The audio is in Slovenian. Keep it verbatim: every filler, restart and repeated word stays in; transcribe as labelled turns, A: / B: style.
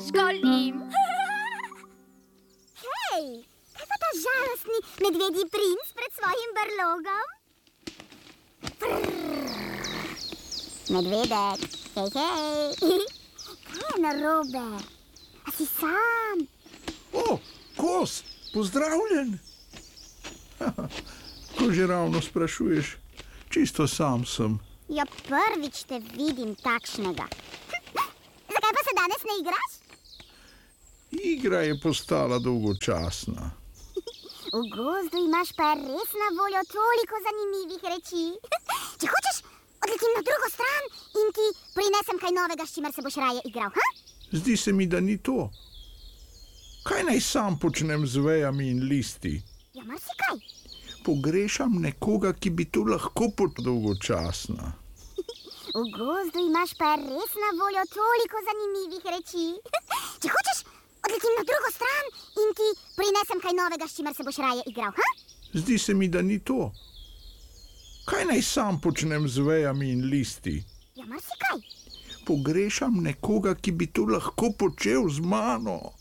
A: žgolim.
B: Hej, kaj pa ta žalostni medvedji princ pred svojim brlogom? Medvedek, hej, hej. Kaj je narobe? A si sam?
C: O, Kos, pozdravljen. Ko že ravno sprašuješ, čisto sam sem.
B: Ja, prvič te vidim takšnega. Zakaj pa se danes ne igraš?
C: Igra je postala dolgočasna.
B: V gozdu imaš pa res na voljo toliko zanimivih reči. Če hočeš, odletim na drugo stran in ti prinesem kaj novega, s čimer se boš raje igral, ha?
C: Zdi se mi, da ni to. Kaj naj sam počnem z vejami in listi?
B: Ja, marsikaj.
C: Pogrešam nekoga, ki bi to lahko pot dolgočasna.
B: V gozdu imaš pa res na voljo toliko zanimivih reči. Če hočeš, odletim na drugo stran in ti prinesem kaj novega, s čimer se boš raje igral, ha?
C: Zdi se mi, da ni to. Kaj naj sam počnem z vejami in listi?
B: Ja, marsikaj.
C: Pogrešam nekoga, ki bi to lahko počel z mano.